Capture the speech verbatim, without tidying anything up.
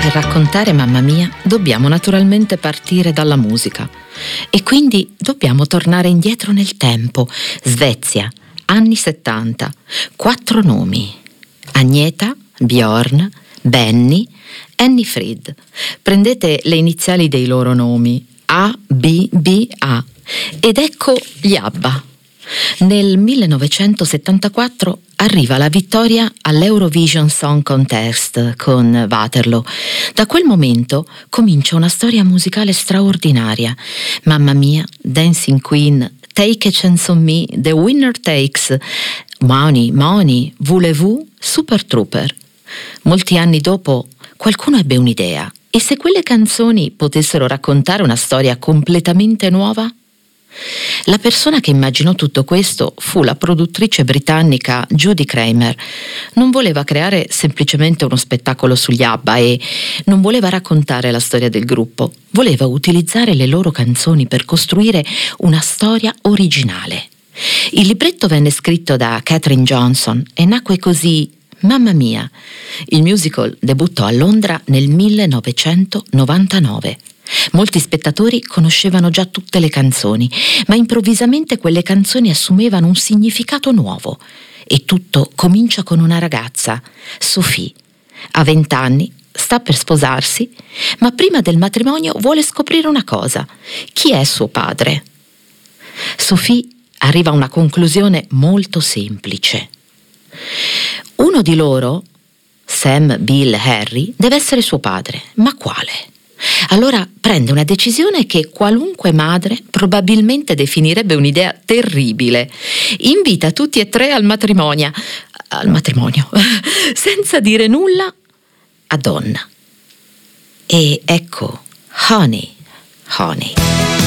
Per raccontare Mamma Mia dobbiamo naturalmente partire dalla musica e quindi dobbiamo tornare indietro nel tempo. Svezia, anni settanta. Quattro nomi: Agneta, Bjorn, Benny, Annie Fried. Prendete le iniziali dei loro nomi: A, B, B, A. Ed ecco gli ABBA. Nel millenovecentosettantaquattro arriva la vittoria all'Eurovision Song Contest con Waterloo. Da quel momento comincia una storia musicale straordinaria. Mamma Mia, Dancing Queen, Take a Chance on Me, The Winner Takes, Money, Money, Voulez-vous, Super Trooper. Molti anni dopo qualcuno ebbe un'idea: e se quelle canzoni potessero raccontare una storia completamente nuova? La persona che immaginò tutto questo fu la produttrice britannica Judy Kramer. Non voleva creare semplicemente uno spettacolo sugli ABBA e non voleva raccontare la storia del gruppo. Voleva utilizzare le loro canzoni per costruire una storia originale. Il libretto venne scritto da Katherine Johnson e nacque così Mamma Mia. Il musical debuttò a Londra nel millenovecentonovantanove. Molti spettatori conoscevano già tutte le canzoni, ma improvvisamente quelle canzoni assumevano un significato nuovo. E tutto comincia con una ragazza, Sophie. Ha vent'anni, sta per sposarsi, ma prima del matrimonio vuole scoprire una cosa: chi è suo padre? Sophie arriva a una conclusione molto semplice. Uno di loro, Sam, Bill, Harry, deve essere suo padre, ma quale? Allora prende una decisione che qualunque madre probabilmente definirebbe un'idea terribile. Invita tutti e tre al matrimonio, al matrimonio, senza dire nulla a Donna. E ecco Honey, Honey.